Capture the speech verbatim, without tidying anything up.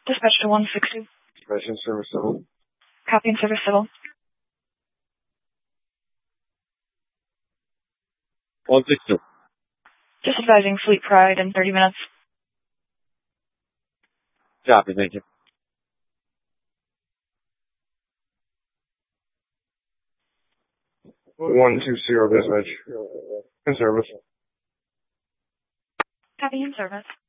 Dispatch to one sixty. Dispatch in service civil. Copy in service civil. one sixty. Just advising Fleet Pride in thirty minutes. Copy, thank you. one two zero dispatch. In service. Copy in service.